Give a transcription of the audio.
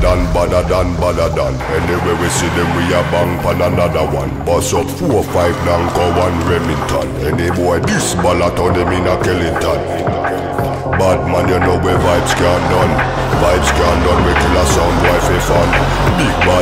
badder than. Anyway we see them, we a bang pan another one. Bust up 4-5 Nanko, 1 Remington. Any boy this ballot on them in a Kellington. Bad man, you know where vibes can done. Vibes can done, we kill a sound boy for fun. Big bad